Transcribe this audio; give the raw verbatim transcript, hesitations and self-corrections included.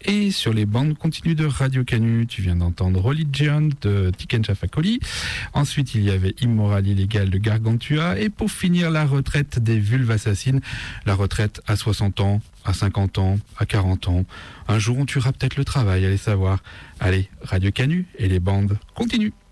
Et sur les bandes continues de Radio Canu, tu viens d'entendre Religion de Tiken Jah Fakoly. Ensuite, il y avait Immoral illégal de Gargantua. Et pour finir, la retraite des vulves assassines. La retraite à soixante ans, à cinquante ans, à quarante ans. Un jour, on tuera peut-être le travail, allez savoir. Allez, Radio Canu et les bandes continuent.